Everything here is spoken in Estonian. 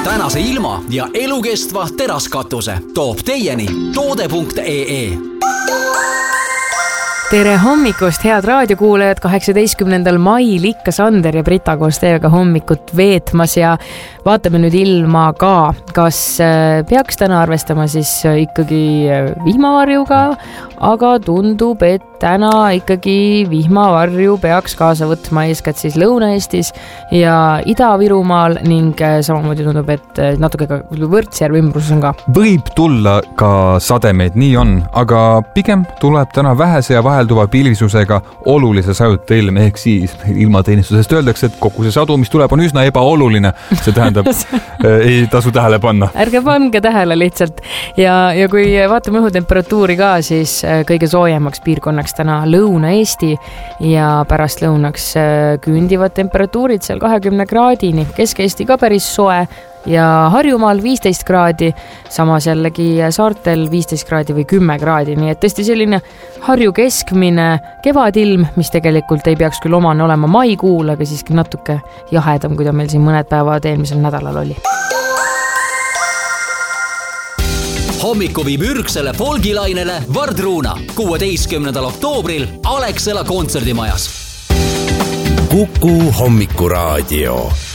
Tänase ilma ja elukestva teraskatuse toob teieni toode.ee. Tere hommikust, head raadiokuulajad, 18. mail ikka Sander ja Brita koos teiega hommikut veetmas ja vaatame nüüd ilma ka, kas peaks täna arvestama siis ikkagi vihmavarjuga, aga tundub, et täna ikkagi vihmavarju peaks kaasa võtma eeskätt siis Lõuna-Eestis ja Ida-Virumaal ning samamoodi tundub, et natuke ka Võrtsjärve ümbruses on ka. Võib tulla ka sademeid, nii on, aga pigem tuleb täna vähese ja vahelduva pilvisusega olulise sajuta ilm, ehk siis ilmateenistusest öeldakse, et kogu see sadu, mis tuleb, on üsna ebaoluline. See tähendab, ei tasu tähele panna. Ärge pange tähele lihtsalt. Ja kui vaatame õhutemperatuuri ka, siis kõige soojemaks piirkonnaks täna Lõuna-Eesti ja pärast lõunaks küündivad temperatuurid seal 20 kraadini. Kesk-Eesti ka päris soe ja Harjumaal 15 kraadi, samas jällegi saartel 15 kraadi või 10 kraadi, nii et tõesti selline Harju keskmine kevadilm, mis tegelikult ei peaks küll omane olema maikuul, aga siiski natuke jahedam, kui ta meil siin mõned päevad eelmisel nädalal oli. Hommiku viib ürgsele folgilainele Vardruuna 16. oktoobril Alexela kontserdimajas. Kuku hommikuraadio.